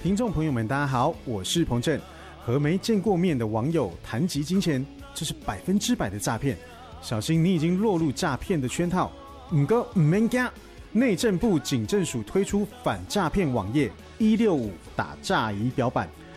听众朋友们，大家好，我是彭震。和没见过面的网友谈及金钱，这是100%的诈骗，小心你已经落入诈骗的圈套。唔过唔免惊，内政部警政署推出反诈骗网页165打诈仪表板，